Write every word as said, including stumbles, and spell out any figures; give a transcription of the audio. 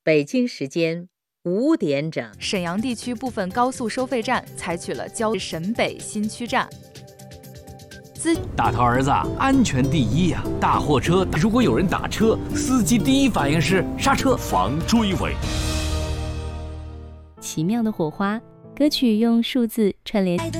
北京时间五点整， 沈阳地区部分高速收费站采取了交沈北新区站。 大头儿子，安全第一呀、啊！大货车如果有人打车，司机第一反应是刹车， 防追尾。 奇妙的火花，歌曲用数字串联。